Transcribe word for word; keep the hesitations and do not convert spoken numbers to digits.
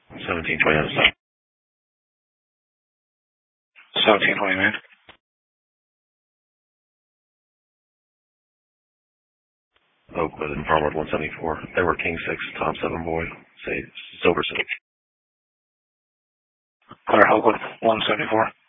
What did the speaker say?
seventeen twenty on the side. seventeen twenty, man. Oakwood and Farmwood one seventy-four. They were King six, Tom seven boy, say Silver six. Clear Oakwood one seventy-four.